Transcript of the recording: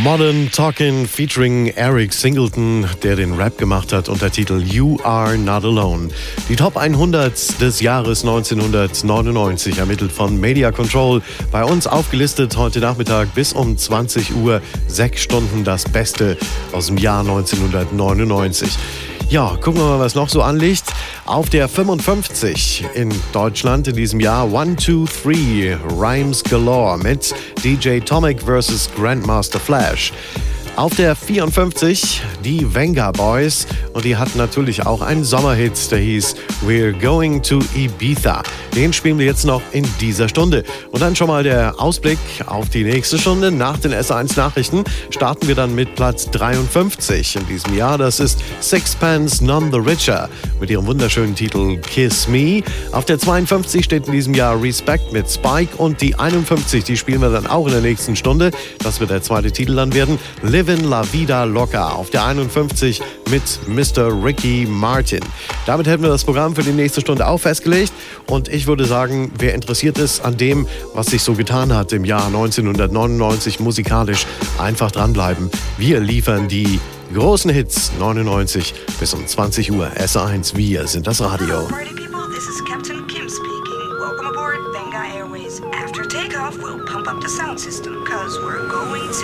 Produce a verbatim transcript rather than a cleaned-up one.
Modern Talkin' featuring Eric Singleton, der den Rap gemacht hat unter Titel You Are Not Alone. Die Top hundert des Jahres neunzehnhundertneunundneunzig, ermittelt von Media Control. Bei uns aufgelistet heute Nachmittag bis um zwanzig Uhr, sechs Stunden das Beste aus dem Jahr neunzehnhundertneunundneunzig. Ja, gucken wir mal, was noch so anliegt. Auf der fünfundfünfzig in Deutschland in diesem Jahr one two three Rhymes Galore mit D J Tomic versus Grandmaster Flash. Auf der vierundfünfzig die Venga Boys und die hatten natürlich auch einen Sommerhit, der hieß We're Going to Ibiza. Den spielen wir jetzt noch in dieser Stunde. Und dann schon mal der Ausblick auf die nächste Stunde. Nach den S eins Nachrichten starten wir dann mit Platz dreiundfünfzig in diesem Jahr. Das ist Sixpence None the Richer mit ihrem wunderschönen Titel Kiss Me. Auf der zweiundfünfzig steht in diesem Jahr Respect mit Spike und die einundfünfzig, die spielen wir dann auch in der nächsten Stunde. Das wird der zweite Titel dann werden. Livin' La Vida Loca auf der einundfünfzig mit Mister Ricky Martin. Damit hätten wir das Programm für die nächste Stunde auch festgelegt und ich würde sagen, wer interessiert ist an dem, was sich so getan hat im Jahr neunzehnhundertneunundneunzig musikalisch, einfach dranbleiben. Wir liefern die großen Hits neunundneunzig bis um zwanzig Uhr. S eins, wir sind das Radio. Hello, party people, this is Captain Kim speaking. Welcome aboard Venga Airways. After takeoff, we'll pump up the sound system, cause we're going to